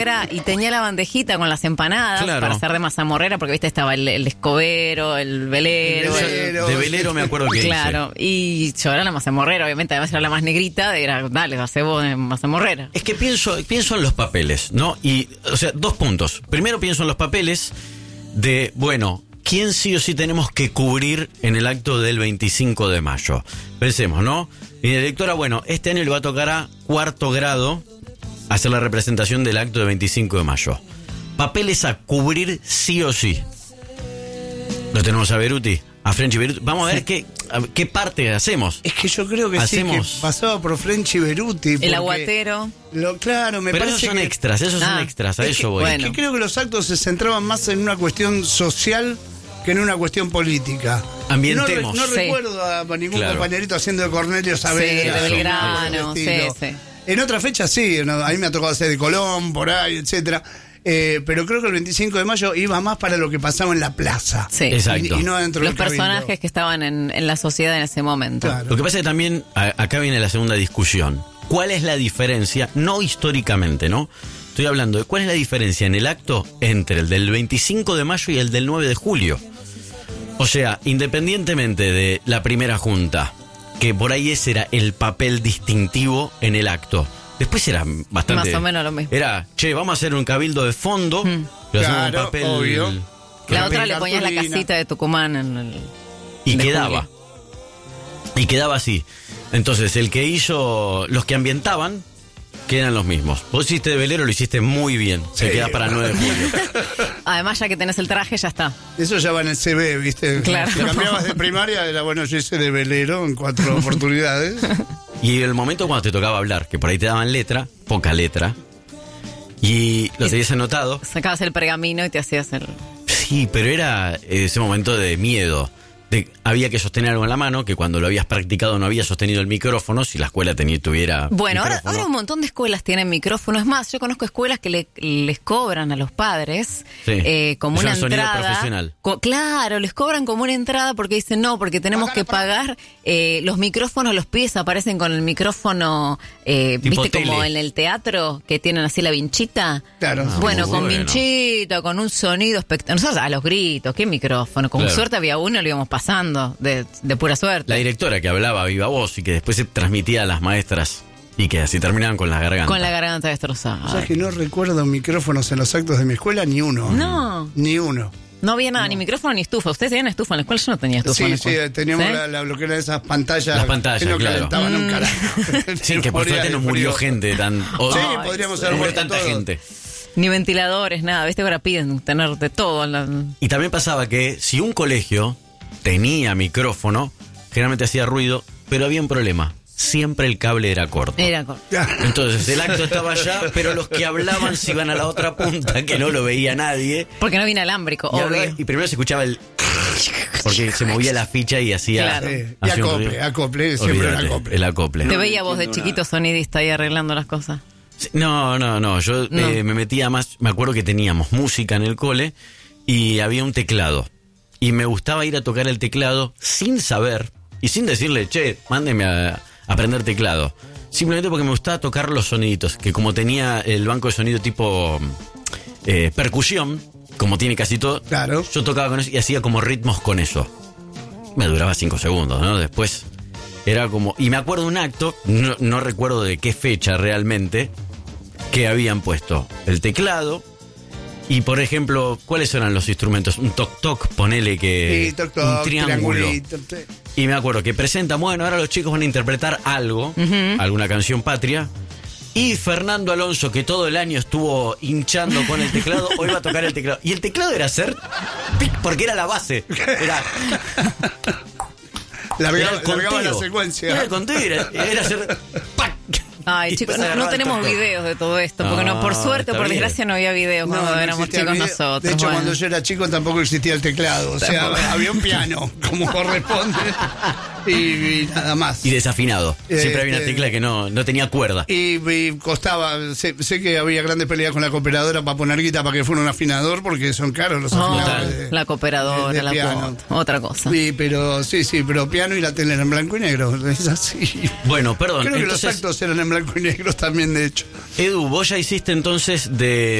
Y tenía la bandejita con las empanadas para hacer de mazamorrera, porque viste estaba el escobero, el velero. De velero me acuerdo que claro, y yo era la mazamorrera, obviamente, además era la más negrita, era, dale, hacemos de mazamorrera. Es que pienso en los papeles, ¿no? Y, o sea, 2 puntos. Primero pienso en los papeles de, bueno, ¿quién sí o sí tenemos que cubrir en el acto del 25 de mayo? Pensemos, ¿no? Mi directora, bueno, este año le va a tocar a 4º grado hacer la representación del acto del 25 de mayo. Papeles a cubrir sí o sí. Lo tenemos a Beruti, a Frenchy Beruti. Vamos a ver qué parte hacemos. Es que yo creo que hacemos... sí, que pasaba por Frenchy Beruti. El aguatero. Claro, me Pero parece esos son extras, son extras, a eso voy. Es que creo que los actos se centraban más en una cuestión social que en una cuestión política. Ambientemos. No recuerdo a ningún compañerito haciendo de Cornelio Saavedra. Sí, de Belgrano, sí. En otra fecha sí, a mí me ha tocado hacer de Colón, por ahí, etcétera. Pero creo que el 25 de mayo iba más para lo que pasaba en la plaza. Sí, exacto. Y no dentro los del cabildo. Personajes que estaban en la sociedad en ese momento. Claro. Lo que pasa es que también, acá viene la segunda discusión. ¿Cuál es la diferencia? No históricamente, ¿no? Estoy hablando de cuál es la diferencia en el acto entre el del 25 de mayo y el del 9 de julio. O sea, independientemente de la primera junta, que por ahí ese era el papel distintivo en el acto. Después era bastante... Más o menos lo mismo. Era, vamos a hacer un cabildo de fondo, pero hacemos un papel... obvio. La otra le ponías la casita de Tucumán en el... Y quedaba. Y quedaba así. Entonces, el que hizo... Los que ambientaban, quedan los mismos. Vos hiciste de velero, lo hiciste muy bien. Se queda para el 9 de julio. Además, ya que tenés el traje, ya está. Eso ya va en el CV, ¿viste? Claro. Si cambiabas de primaria, era bueno, yo hice de velero en 4 oportunidades. Y el momento cuando te tocaba hablar, que por ahí te daban letra, poca letra, y lo tenías anotado. Sacabas el pergamino y te hacías el... Sí, pero era ese momento de miedo. Había que sostener algo en la mano, que cuando lo habías practicado no había sostenido el micrófono, si la escuela tuviera Bueno, micrófono. ahora un montón de escuelas tienen micrófono. Es más, yo conozco escuelas que les cobran a los padres como una sonido entrada. Profesional. Claro, les cobran como una entrada porque dicen no, porque tenemos que pagar los micrófonos. Los pibes aparecen con el micrófono, viste, tele. como en el teatro, que tienen así la vinchita. Claro. Bueno, con vinchita, con un sonido espectacular. Nosotros a los gritos, ¿qué micrófono? Con suerte había uno, lo íbamos pasando de pura suerte. La directora que hablaba a viva voz y que después se transmitía a las maestras y que así terminaban con la garganta. Con la garganta destrozada. O sea que no recuerdo micrófonos en los actos de mi escuela, ni uno. No. Ni uno. No había nada, ni micrófono ni estufa. ¿Ustedes tenían estufa en la escuela? Yo no tenía estufa en la escuela. Sí, teníamos lo que eran esas pantallas. Las pantallas, que no claro. calentaban un carajo. Sí, que por suerte no murió gente tan... Sí, podríamos haber murió muerto tanta todos. gente. Ni ventiladores, nada. ¿Viste? Ahora piden tener de todo. Y también pasaba que si un colegio tenía micrófono, generalmente hacía ruido, pero había un problema. Siempre el cable era corto. Entonces el acto estaba allá, pero los que hablaban se iban a la otra punta, que no lo veía nadie. Porque no había inalámbrico, obvio. Y primero se escuchaba el... Porque se movía la ficha y hacía... Claro. Y acople, siempre era acople. El acople. Te veía vos de chiquito sonidista ahí arreglando las cosas. No, yo me metía más... Me acuerdo que teníamos música en el cole y había un teclado. Y me gustaba ir a tocar el teclado sin saber y sin decirle, mándeme a aprender teclado. Simplemente porque me gustaba tocar los soniditos, que como tenía el banco de sonido tipo percusión, como tiene casi todo, claro. Yo tocaba con eso y hacía como ritmos con eso. Me duraba 5 segundos, ¿no? Después era como... Y me acuerdo de un acto, no recuerdo de qué fecha realmente, que habían puesto el teclado. Y, por ejemplo, ¿cuáles eran los instrumentos? Un toc-toc, ponele que... Sí, toc-toc, un triángulo. triangulito. Y me acuerdo que presentan, bueno, ahora los chicos van a interpretar algo, alguna canción patria. Y Fernando Alonso, que todo el año estuvo hinchando con el teclado, hoy va a tocar el teclado. Y el teclado era hacer pic, porque era la base. Era... Largaba la secuencia. Era el conteo, era hacer... ¡pac! Ay, chicos, no tenemos videos de todo esto, porque por suerte, por desgracia, no había videos cuando éramos chicos nosotros. De hecho, cuando yo era chico tampoco existía el teclado, o sea, había un piano, como corresponde. y nada más. Y desafinado. Siempre había una Este, tecla que no tenía cuerda. Y costaba, sé que había grandes peleas con la cooperadora para poner guita para que fuera un afinador, porque son caros los afinadores. Total. La cooperadora, de la piano. cuota, otra cosa. Sí, pero piano y la tele era en blanco y negro, es así. Bueno, perdón. Creo que entonces, los actos eran en blanco y negro también, de hecho. Edu, vos ya hiciste entonces de